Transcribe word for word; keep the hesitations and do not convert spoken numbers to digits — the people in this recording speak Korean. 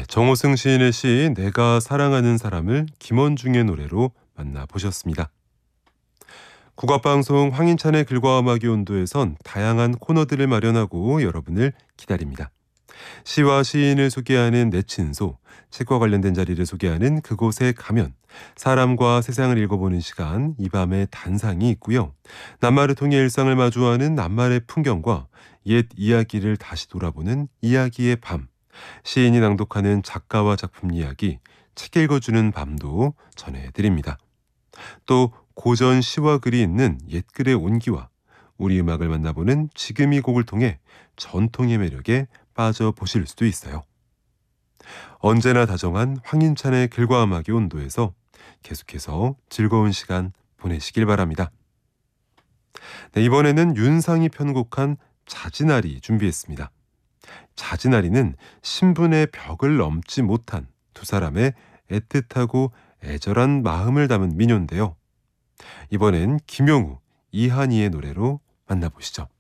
정호승 시인의 시 내가 사랑하는 사람을 김원중의 노래로 만나보셨습니다. 국악방송 황인찬의 글과 음악이 온도에선 다양한 코너들을 마련하고 여러분을 기다립니다. 시와 시인을 소개하는 내친소, 책과 관련된 자리를 소개하는 그곳에 가면, 사람과 세상을 읽어보는 시간 이 밤의 단상이 있고요. 낱말을 통해 일상을 마주하는 낱말의 풍경과 옛 이야기를 다시 돌아보는 이야기의 밤, 시인이 낭독하는 작가와 작품 이야기, 책 읽어주는 밤도 전해드립니다. 또 고전 시와 글이 있는 옛글의 온기와 우리 음악을 만나보는 지금 이 곡을 통해 전통의 매력에 빠져보실 수도 있어요. 언제나 다정한 황인찬의 글과 음악의 온도에서 계속해서 즐거운 시간 보내시길 바랍니다. 네, 이번에는 윤상이 편곡한 자진아리 준비했습니다. 자진아리는 신분의 벽을 넘지 못한 두 사람의 애틋하고 애절한 마음을 담은 민요인데요. 이번엔 김용우, 이한이의 노래로 만나보시죠.